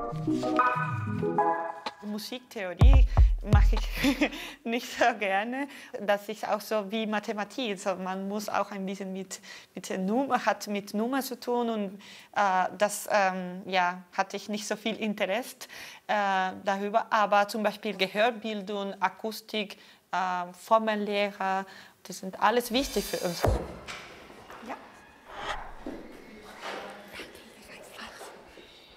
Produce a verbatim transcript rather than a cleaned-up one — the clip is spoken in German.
Musiktheorie mache ich nicht so gerne. Das ist auch so wie Mathematik. Also man muss auch ein bisschen mit, mit Nummer, hat mit Nummer zu tun und äh, das ähm, ja, hatte ich nicht so viel Interesse äh, darüber. Aber zum Beispiel Gehörbildung, Akustik, äh, Formellehrer, das sind alles wichtig für uns.